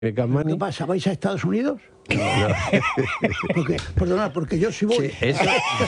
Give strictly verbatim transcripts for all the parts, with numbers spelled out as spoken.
¿Qué pasa? ¿Vais a Estados Unidos? No. Porque, perdona, porque yo sí voy. Sí, eso.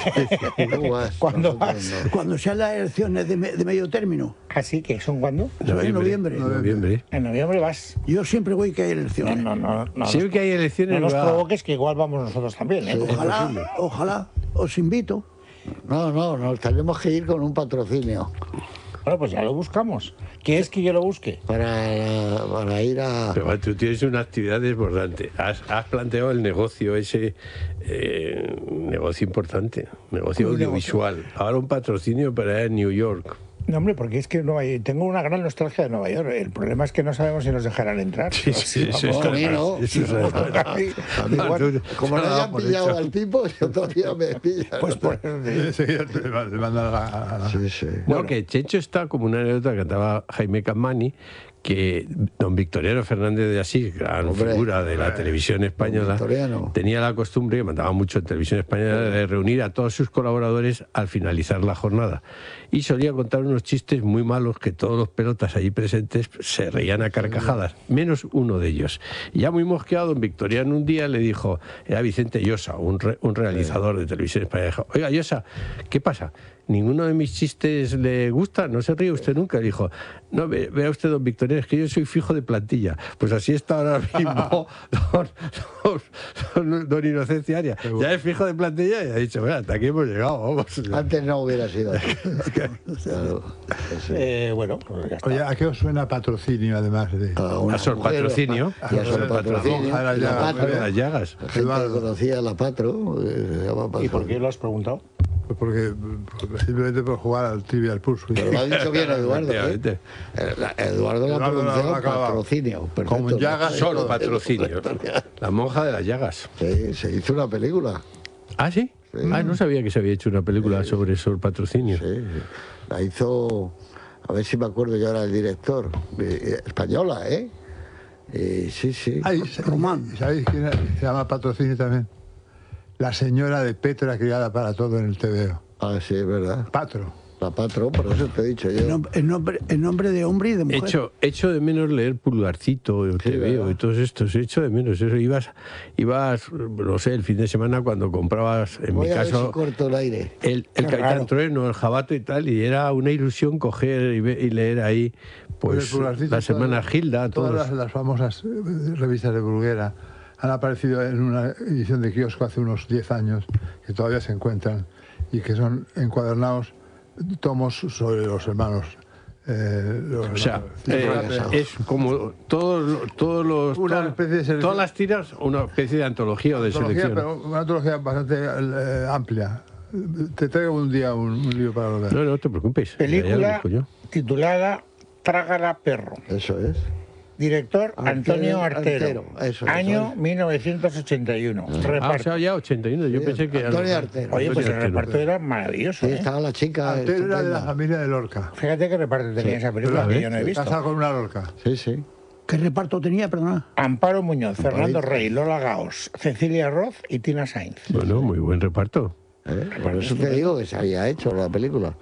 ¿Cuándo vas? Cuando sean las elecciones de, me, de medio término. ¿Así que son cuándo? Noviembre. En noviembre. Noviembre. En noviembre vas. Yo siempre voy que hay elecciones. No, no, no. no Siempre que hay elecciones. No nos va... provoques que igual vamos nosotros también, ¿eh? Ojalá, ojalá, os invito. No, no, nos tenemos que ir con un patrocinio. Bueno, pues ya lo buscamos. ¿Quieres que yo lo busque? Para, para ir a... Pero tú tienes una actividad desbordante. Has, has planteado el negocio ese, eh, negocio importante, negocio audiovisual. Negocio? Ahora un patrocinio para ir a New York. No, hombre, porque es que Nueva York, tengo una gran nostalgia de Nueva York. El problema es que no sabemos si nos dejarán entrar. Sí, sí, sí, vamos, a mí no. Eso es a mí, a mí, bueno, como no hayan pillado al tipo, yo todavía me pillan. Pues por eso. Sí, sí. No, Bueno. que Checho está como una anécdota que cantaba Jaime Campani, que don Victoriano Fernández de Asís, gran Hombre, figura de la hombre, televisión española, tenía la costumbre, que mandaba mucho en televisión española, de reunir a todos sus colaboradores al finalizar la jornada. Y solía contar unos chistes muy malos que todos los pelotas allí presentes se reían a carcajadas, menos uno de ellos. Y ya muy mosqueado, don Victoriano un día le dijo, era Vicente Llosa, un, re, un realizador de televisión española, dijo, oiga, Llosa, ¿qué pasa? ¿Ninguno de mis chistes le gusta? ¿No se ríe usted nunca? Le dijo, no, ve, vea usted, don Victoriano, es que yo soy fijo de plantilla. Pues así está ahora mismo don, don, don, don Inocencia Arias. Ya es fijo de plantilla y ha dicho, mira, hasta aquí hemos llegado, vamos. Antes no hubiera sido así. Claro, sí. eh, bueno, pues ya está. Oye, ¿a qué os suena patrocinio, además de...? A, una a Sol mujer, Patrocinio. Y a Sol Patrocinio. A la La Llagas, Patro. Las llagas. La gente que conocía a la Patro. eh, se llama Patro. ¿Y por qué lo has preguntado? Pues porque, porque simplemente por jugar al Trivial Pursuit. Pero lo ha dicho bien Eduardo. ¿eh? Eduardo lo ha pronunciado patrocinio. Perfecto. Como llagas. Sol Patrocinio. La monja de las llagas. Sí, se hizo una película. ¿Ah, sí? Sí. Ah, no sabía que se había hecho una película Sí. sobre Sol Patrocinio. Sí, la hizo, a ver si me acuerdo yo ahora el director, eh, española, ¿eh? Eh, sí, sí. Ay, Román. ¿Sabéis quién era? Se llama patrocinio también? La señora de Petra criada para todo en el T V O. Ah, sí, es verdad. Patro. La Patro, por eso te he dicho El, yo. nom el, nombre, el nombre de hombre y de mujer. Echo, echo de menos leer Pulgarcito, el Sí, T V O ¿verdad? y todos estos. Echo de menos eso. Ibas, ibas, no sé, el fin de semana cuando comprabas, en Voy mi a ver caso, si corto el aire. el, el Qué Capitán raro. Trueno, el Jabato y tal, y era una ilusión coger y, ve- y leer ahí, pues, El Pulgarcito, la semana todas- Gilda, Todas todos. las, las famosas eh, revistas de Bruguera han aparecido en una edición de kiosco hace unos diez años, que todavía se encuentran, y que son encuadernados tomos sobre los hermanos. Eh, los O sea, hermanos eh, Cifuentes. es como todos, todos los, Una todas- especie de selección- todas las tiras, una especie de antología o de Antología, selección. pero una antología bastante eh, amplia. Te traigo un día un, un libro para ver. No, no te preocupes. ya- ya lo Película busco yo. titulada Trágala perro. Eso es. Director Antonio Antonio Artero. Artero, eso, Año eso mil novecientos ochenta y uno. Ah, o Reparto. sea, ya ochenta y uno. Yo Sí, pensé que... Antonio Artero. Oye, pues el Antonio Artero. reparto era maravilloso. Sí, ¿eh? estaba la chica. Artero era de la estupenda. familia de Lorca. Fíjate qué reparto tenía esa película a que ver, yo no he visto. Casado con una Lorca. Sí, sí. ¿Qué reparto tenía, perdona? Amparo Muñoz, Fernando Amparito. Rey, Lola Gaos, Cecilia Roth y Tina Sainz. Bueno, muy buen reparto. ¿Eh? Por eso te digo que se había hecho la película.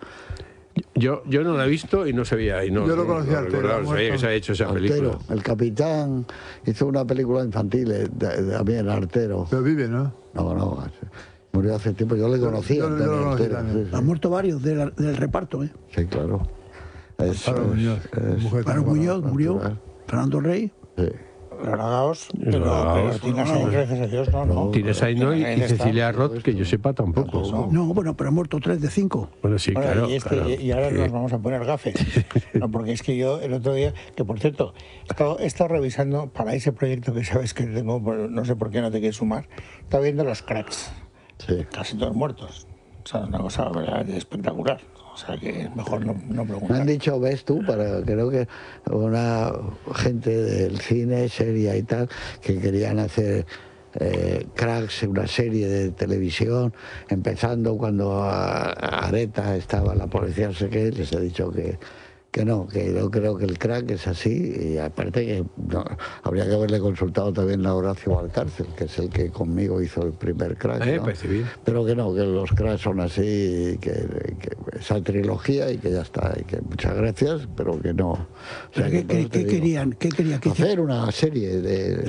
Yo, yo no la he visto y no sabía. Y no, Yo lo no- conocía no Artero, recordaba, ha sabía que muerto. se había hecho esa película. Artero, el capitán hizo una película infantil, eh, de- de- también Artero. Pero vive, ¿no? No, no, murió hace tiempo, yo le conocía. yo- yo lo Antonio conocí Artero, también. sí, Han muerto varios del, del reparto, ¿eh? sí, claro. Eso Amparo es, Muñoz, es- mujer Paro tan guapa. Muñoz murió, natural. Fernando Rey. sí. Lola Gaos, pero, Lola pero Gaos. Tina Sainz, gracias a Dios, no, no. Tina Sainz no, y, Tina y Sainz está. Cecilia Roth, que yo sepa tampoco. No, bueno, pero han muerto tres de cinco. Bueno, sí, Bueno, claro. y, este- claro. y ahora Sí. nos vamos a poner gafes. No, porque es que yo el otro día, que por cierto, he estado, he estado revisando para ese proyecto que sabes que tengo, pero no sé por qué no te quieres sumar, estaba viendo los cracks, Sí. casi todos muertos. O sea, una cosa verdaderamente espectacular. O sea, que es mejor no, no Me han preguntar. dicho, ves tú, para creo que una gente del cine, seria y tal, que querían hacer eh, Cracks, una serie de televisión, empezando cuando a- a Areta estaba en la policía, no sé qué, les he dicho que, que no, que yo creo que el crack es así, y aparte que no, habría que haberle consultado también a Horacio Valcárcel, que es el que conmigo hizo el primer crack, Eh, ¿no? percibir. Pero que no, que los cracks son así, que, que esa trilogía y que ya está, y que muchas gracias, pero que no. O sea, ¿Pero qué, que qué- entonces te qué digo, querían? ¿Qué querían? ¿Qué hacer una serie de